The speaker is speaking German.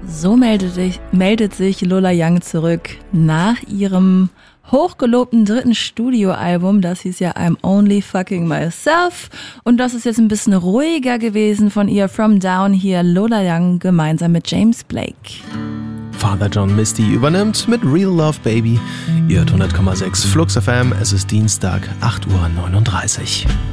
So meldet sich Lola Young zurück nach ihrem hochgelobten 3. Studioalbum. Das hieß ja I'm Only Fucking Myself. Und das ist jetzt ein bisschen ruhiger gewesen von ihr. From Down hier Lola Young gemeinsam mit James Blake. Father John Misty übernimmt mit Real Love Baby. Ihr hört 100,6 Flux FM. Es ist Dienstag, 8:39 Uhr.